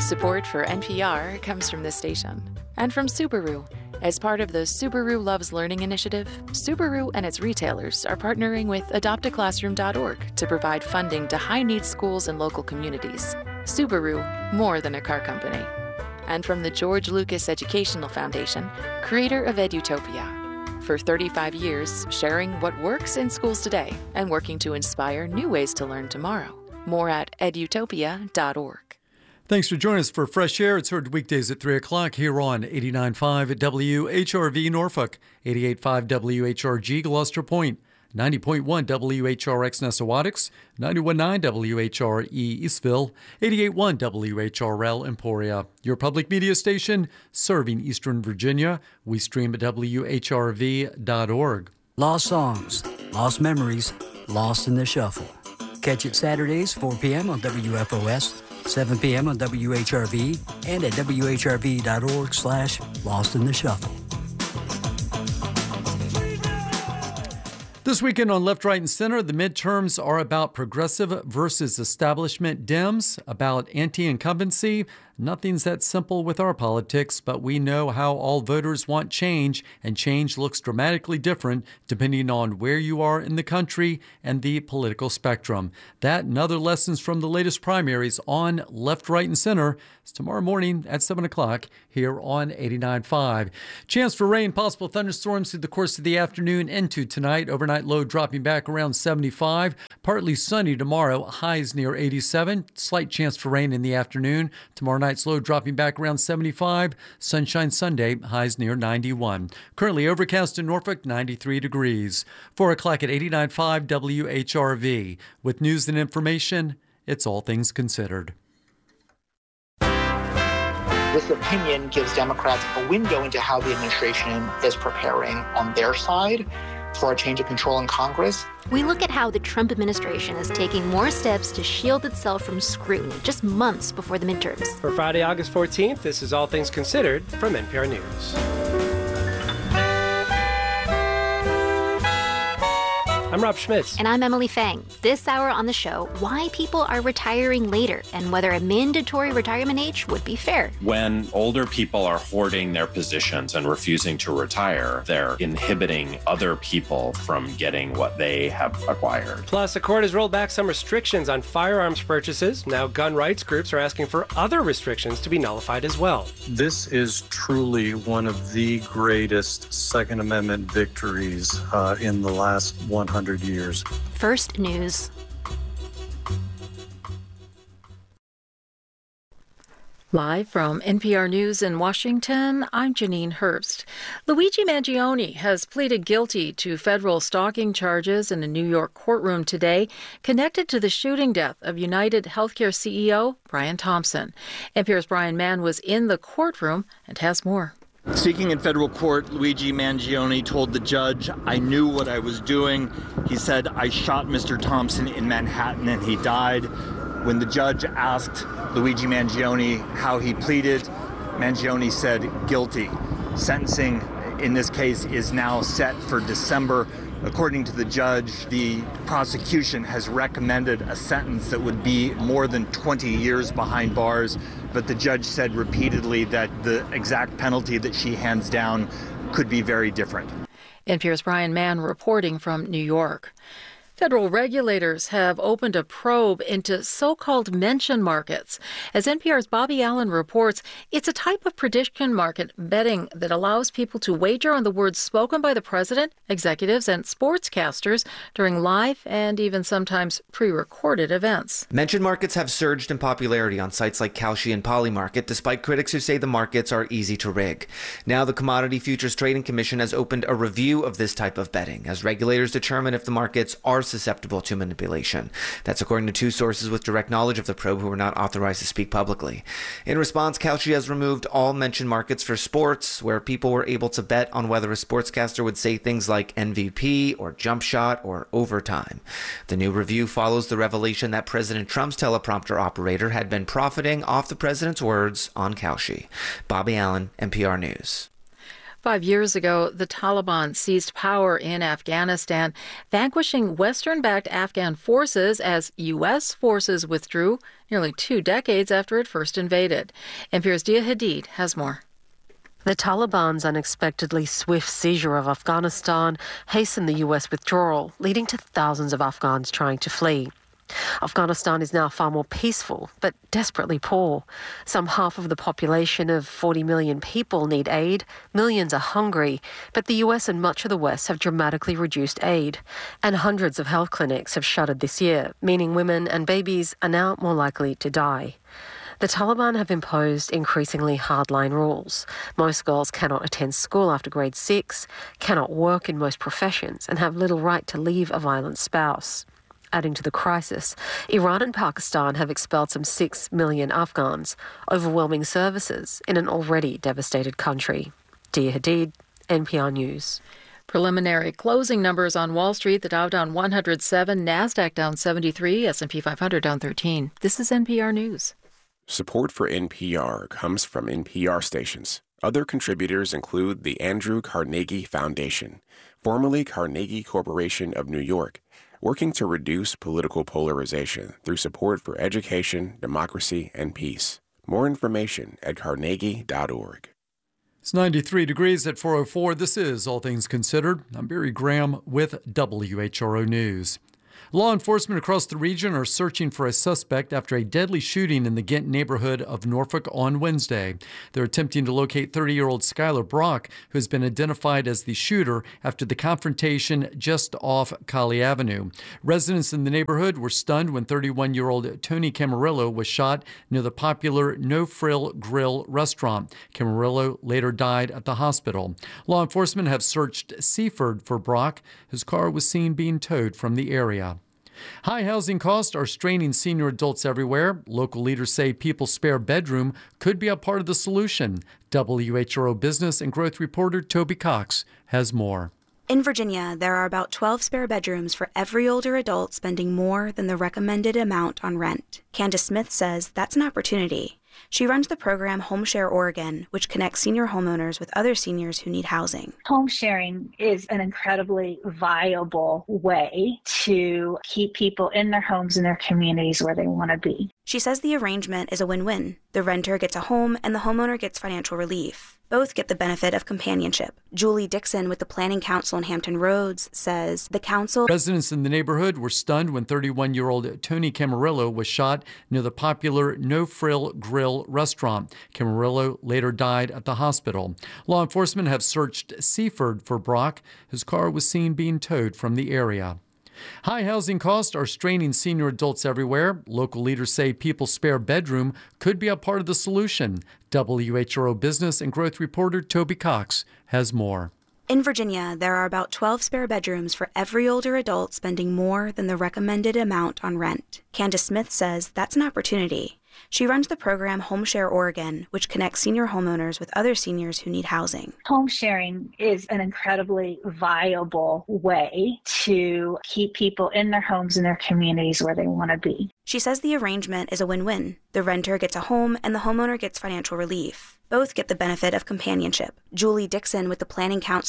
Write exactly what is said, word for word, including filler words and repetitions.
Support for N P R comes from this station and from Subaru. As part of the Subaru Loves Learning initiative, Subaru and its retailers are partnering with adopt a classroom dot org to provide funding to high-need schools and local communities. Subaru, more than a car company. And from the George Lucas Educational Foundation, creator of Edutopia. For thirty-five years, sharing what works in schools today and working to inspire new ways to learn tomorrow. More at edutopia dot org. Thanks for joining us for Fresh Air. It's heard weekdays at three o'clock here on eighty-nine point five W H R V Norfolk, eighty-eight point five W H R G Gloucester Point, ninety point one W H R X Nessawadox, ninety-one point nine W H R E Eastville, eighty-eight point one W H R L Emporia. Your public media station serving Eastern Virginia. We stream at W H R V dot org. Lost songs, lost memories, lost in the shuffle. Catch it Saturdays, four p.m. on W F O S, seven p.m. on W H R V, and at W H R V dot org slash Lost in the Shuffle. This weekend on Left, Right, and Center, the midterms are about progressive versus establishment Dems, about anti-incumbency. Nothing's that simple with our politics, but we know how all voters want change, and change looks dramatically different depending on where you are in the country and the political spectrum. That and other lessons from the latest primaries on Left, Right, and Center is tomorrow morning at seven o'clock here on eighty-nine point five. Chance for rain, possible thunderstorms through the course of the afternoon into tonight. Overnight low dropping back around seventy-five. Partly sunny tomorrow, highs near eighty-seven. Slight chance for rain in the afternoon. Tomorrow night's low dropping back around seventy-five. Sunshine Sunday, highs near ninety-one. Currently overcast in Norfolk, ninety-three degrees. four o'clock at eighty-nine point five W H R V. With news and information, it's All Things Considered. This opinion gives Democrats a window into how the administration is preparing on their side for a change of control in Congress. We look at how the Trump administration is taking more steps to shield itself from scrutiny just months before the midterms. For Friday, August fourteenth, this is All Things Considered from N P R News. I'm Rob Schmitz. And I'm Emily Fang. This hour on the show, why people are retiring later and whether a mandatory retirement age would be fair. When older people are hoarding their positions and refusing to retire, they're inhibiting other people from getting what they have acquired. Plus, a court has rolled back some restrictions on firearms purchases. Now gun rights groups are asking for other restrictions to be nullified as well. This is truly one of the greatest Second Amendment victories uh, in the last one hundred years. First News. Live from N P R News in Washington, I'm Janine Herbst. Luigi Mangione has pleaded guilty to federal stalking charges in a New York courtroom today, connected to the shooting death of United Healthcare C E O Brian Thompson. N P R's Brian Mann was in the courtroom and has more. Speaking in federal court, Luigi Mangione told the judge, "I knew what I was doing." He said, "I shot Mister Thompson in Manhattan and he died." When the judge asked Luigi Mangione how he pleaded, Mangione said guilty. Sentencing in this case is now set for December. According to the judge, the prosecution has recommended a sentence that would be more than twenty years behind bars, but the judge said repeatedly that the exact penalty that she hands down could be very different. N P R's Brian Mann reporting from New York. Federal regulators have opened a probe into so-called mention markets. As N P R's Bobby Allen reports, it's a type of prediction market betting that allows people to wager on the words spoken by the president, executives, and sportscasters during live and even sometimes pre-recorded events. Mention markets have surged in popularity on sites like Kalshi and Polymarket, despite critics who say the markets are easy to rig. Now the Commodity Futures Trading Commission has opened a review of this type of betting as regulators determine if the markets are susceptible to manipulation. That's according to two sources with direct knowledge of the probe who were not authorized to speak publicly. In response, Kalshi has removed all mention markets for sports, where people were able to bet on whether a sportscaster would say things like M V P or jump shot or overtime. The new review follows the revelation that President Trump's teleprompter operator had been profiting off the president's words on Kalshi. Bobby Allen, N P R News. Five years ago, the Taliban seized power in Afghanistan, vanquishing Western-backed Afghan forces as U S forces withdrew nearly two decades after it first invaded. N P R's Dia Hadid has more. The Taliban's unexpectedly swift seizure of Afghanistan hastened the U S withdrawal, leading to thousands of Afghans trying to flee. Afghanistan is now far more peaceful, but desperately poor. Some half of the population of forty million people need aid. Millions are hungry, but the U S and much of the West have dramatically reduced aid. And hundreds of health clinics have shuttered this year, meaning women and babies are now more likely to die. The Taliban have imposed increasingly hardline rules. Most girls cannot attend school after grade six, cannot work in most professions, and have little right to leave a violent spouse. Adding to the crisis, Iran and Pakistan have expelled some six million Afghans, overwhelming services in an already devastated country. Dia Hadid, N P R News. Preliminary closing numbers on Wall Street: the Dow down one hundred seven, NASDAQ down seventy-three, S and P five hundred down thirteen. This is N P R News. Support for N P R comes from N P R stations. Other contributors include the Andrew Carnegie Foundation, formerly Carnegie Corporation of New York, working to reduce political polarization through support for education, democracy, and peace. More information at carnegie dot org. It's ninety-three degrees at four oh four. This is All Things Considered. I'm Barry Graham with W H R O News. Law enforcement across the region are searching for a suspect after a deadly shooting in the Ghent neighborhood of Norfolk on Wednesday. They're attempting to locate thirty-year-old Skylar Brock, who has been identified as the shooter after the confrontation just off Colley Avenue. Residents in the neighborhood were stunned when thirty-one-year-old Tony Camarillo was shot near the popular No Frill Grill restaurant. Camarillo later died at the hospital. Law enforcement have searched Seaford for Brock. His car was seen being towed from the area. High housing costs are straining senior adults everywhere. Local leaders say People's Spare Bedroom could be a part of the solution. W H R O business and growth reporter Toby Cox has more. In Virginia, there are about twelve spare bedrooms for every older adult spending more than the recommended amount on rent. Candace Smith says that's an opportunity. She runs the program Home Share Oregon, which connects senior homeowners with other seniors who need housing. Home sharing is an incredibly viable way to keep people in their homes and their communities where they want to be. She says the arrangement is a win-win. The renter gets a home and the homeowner gets financial relief. Both get the benefit of companionship. Julie Dixon with the Planning Council in Hampton Roads says the council... Residents in the neighborhood were stunned when thirty-one-year-old Tony Camarillo was shot near the popular No Frill Grill restaurant. Camarillo later died at the hospital. Law enforcement have searched Seaford for Brock. His car was seen being towed from the area. High housing costs are straining senior adults everywhere. Local leaders say People's Spare Bedroom could be a part of the solution. W H R O business and growth reporter Toby Cox has more. In Virginia, there are about twelve spare bedrooms for every older adult spending more than the recommended amount on rent. Candace Smith says that's an opportunity. She runs the program Home Share Oregon, which connects senior homeowners with other seniors who need housing. Home sharing is an incredibly viable way to keep people in their homes and their communities where they want to be. She says the arrangement is a win-win. The renter gets a home and the homeowner gets financial relief. Both get the benefit of companionship. Julie Dixon with the Planning Council